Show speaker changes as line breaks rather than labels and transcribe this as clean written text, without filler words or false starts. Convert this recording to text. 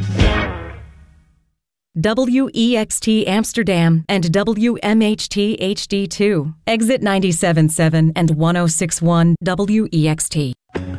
WEXT Amsterdam and WMHT HD2. Exit 97.7 and 106.1 WEXT.